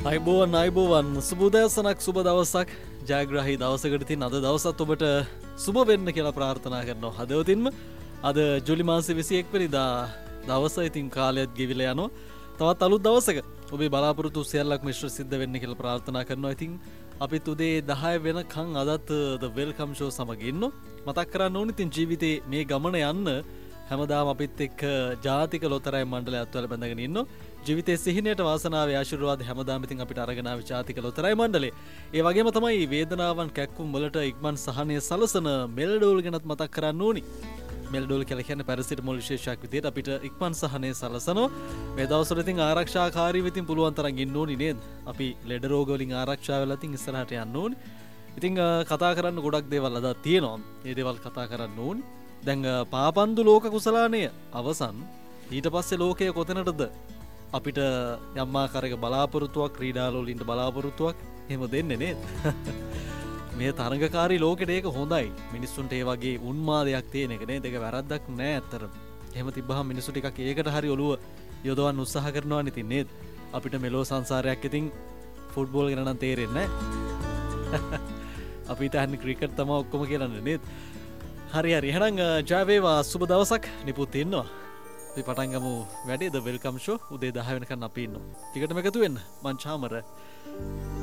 අයිබෝවන් සුබෝදෑසනක් සුබ දවසක් ජයග්‍රහී දවසකට තින් අද දවසත් ඔබට සුබ වෙන්න කියලා ප්‍රාර්ථනා කරනවා හදවතින්ම අද ජුලි මාසේ 21 වෙනිදා දවස ඉතින් කාලයත් ගෙවිලා යනවා තවත් අලුත් දවසක ඔබේ බලාපොරොත්තු සියල්ලක්ම ඉෂ්ට සිද්ධ වෙන්න කියලා ප්‍රාර්ථනා කරනවා ඉතින් අපිත් උදේ 10 වෙනකන් අදත් the welcome show සමග ඉන්නෝ මතක් කරන්න ඕනේ ඉතින් ජීවිතේ මේ ගමන යන්න හැමදාම අපිත් එක්ක ජාතික ලොතරැයි මණ්ඩලය අත්වල බැඳගෙන ඉන්නෝ ජීවිතයේ සිහිනයට වාසනාවේ ආශිර්වාද හැමදාම ඉතින් අපිට අරගෙන ආවේ ජාතික ලොතරැයි මණ්ඩලය. ඒ වගේම තමයි වේදනාවන් කැක්කුම් වලට ඉක්මන් සහනය සලසන මෙල්ඩෝල් ගැනත් මතක් කරන්න ඕනි. මෙල්ඩෝල් කියලා කියන්නේ පැරසිටමෝල් විශේෂයක් විදිහට අපිට ඉක්මන් සහනය සලසනවා. මේ දවස්වල ඉතින් ආරක්ෂාකාරීව ඉතින් පුළුවන් තරම් ඉන්න ඕනි නේද? අපි ලෙඩ රෝග වලින් ආරක්ෂා වෙලා ඉතින් ඉස්සරහට යන්න ඕනි. ඉතින් කතා කරන්න ගොඩක් දේවල් අද තියෙනවා. මේ දේවල් කතා කරන්න ඕනි. දැන් පාපන්දු ලෝක කුසලානය අවසන් ඊට පස්සේ ලෝකය කොතැනටද අපිට යම් ආකාරයක බලාපොරොත්තුවක් ක්‍රීඩාවල ඉන්න බලාපොරොත්තුවක් එහෙම දෙන්නේ නේද මේ තරඟකාරී ලෝකෙට ඒක හොඳයි මිනිස්සුන්ට ඒ වගේ උන්මාදයක් තියෙන එක නේද ඒක වැරද්දක් නෑ අතරම එහෙම තිබ්බහම මිනිස්සු ටිකක් ඒකට හරි ඔළුව යොදවන්න උත්සාහ කරනවා නේ නේද අපිට මෙලෝ සංසාරයක් ඉතින් ෆුට්බෝල් ගැන නම් තේරෙන්නේ නෑ අපිට අහන්නේ ක්‍රිකට් තමයි ඔක්කොම කියන්නේ නේද හරි එහෙනම් ජය වේවා සුබ දවසක් නිපුත් ඉන්නවා අපි පටන් ගමු වැඩේ ද වෙල්කම් ෂෝ උදේ 10 වෙනකන් අපි ඉන්නවා ටිකටම එකතු වෙන්න මං චාමර